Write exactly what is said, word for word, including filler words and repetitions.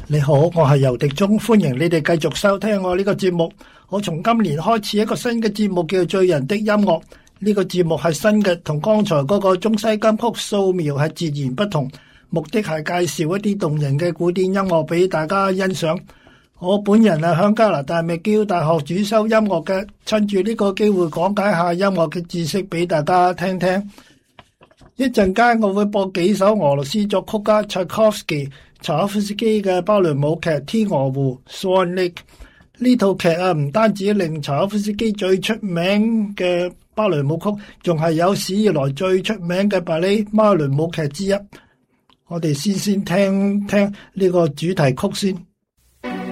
你好，我係游迪忠，歡迎你哋繼續收聽我呢個節目。我從今年開始一個新嘅節目叫做醉人的音樂。呢個節目係新嘅，同剛才嗰個中西金曲素描係截然不同，目的係介紹一啲動人嘅古典音樂俾大家欣賞。我本人係響加拿大麥基大學主修音樂嘅，趁住呢個機會講解下音樂嘅知識俾大家聽聽。一陣間我會播幾首俄羅斯作曲家柴可夫斯基柴可夫斯基嘅芭蕾舞劇《天鵝湖》Swan Lake。呢套劇啊，唔單止令柴可夫斯基最出名嘅芭蕾舞曲，仲係有史以來最出名嘅芭蕾芭蕾舞劇之一。我哋先先聽聽呢個主題曲先。